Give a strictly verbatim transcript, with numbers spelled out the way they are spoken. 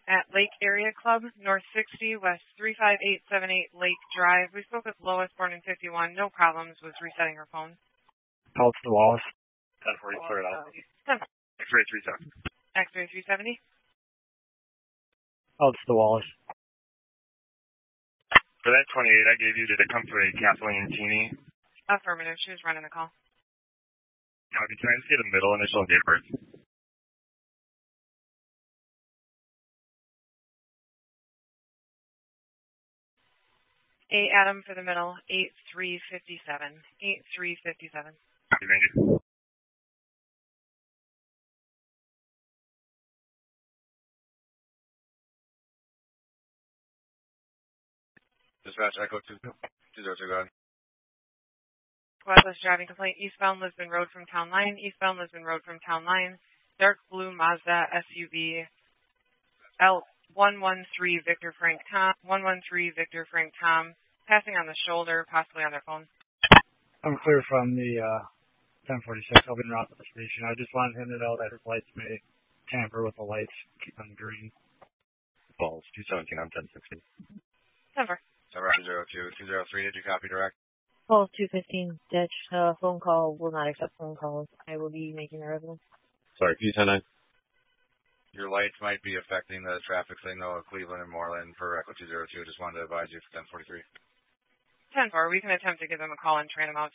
at Lake Area Club, North sixty, West three five eight seven eight Lake Drive. We spoke with Lois, born in fifty-one. No problems. Was resetting her phone. Call to the Wallace. ten forty, clear it out. ten X-ray three seventy. X-ray three seventy. Call to the Wallace. For that twenty-eight I gave you, did it come through a Kathleen Teeny? Affirmative. She was running the call. Copy. Can I just get a middle initial and date of birth? A Adam for the middle, eight three fifty-seven. eight three fifty-seven. Copy, thank you. Dispatch, Echo two zero two, go ahead. Squadless driving complaint, eastbound Lisbon Road from Town Line, eastbound Lisbon Road from Town Line, dark blue Mazda S U V, L one one three Victor Frank Tom, one one three Victor Frank Tom, passing on the shoulder, possibly on their phone. I'm clear from the uh, ten forty-six. I'll be en route to the station. I just wanted him to know that his lights may tamper with the lights on green. Balls, two seventeen on ten sixty. Never. Number two zero two, two zero three, did you copy direct? Call two fifteen, ditch, uh, phone call, will not accept phone calls. I will be making a resident. Sorry, P ten nine. Your lights might be affecting the traffic signal of Cleveland and Moreland for Echo two zero two. Just wanted to advise you for ten forty-three. ten four, we can attempt to give them a call and train them out